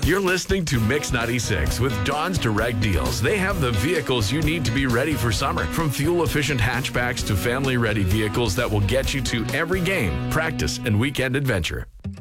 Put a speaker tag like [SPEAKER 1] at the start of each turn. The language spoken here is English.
[SPEAKER 1] You're listening to Mix 96 with Don's Direct Deals. They have the vehicles you need to be ready for summer. From fuel-efficient hatchbacks to family-ready vehicles that will get you to every game, practice, and weekend adventure.